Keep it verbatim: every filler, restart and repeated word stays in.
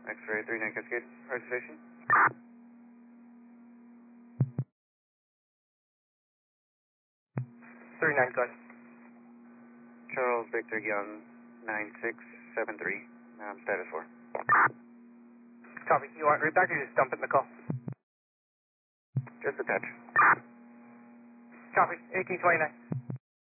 X-ray three nine Cascade, reservation. three nine, go ahead. Charles Victor Young, nine six seven three, um, status four. Copy. You want right back or just dump it in the call? Just a touch. Copy. eighteen twenty-nine.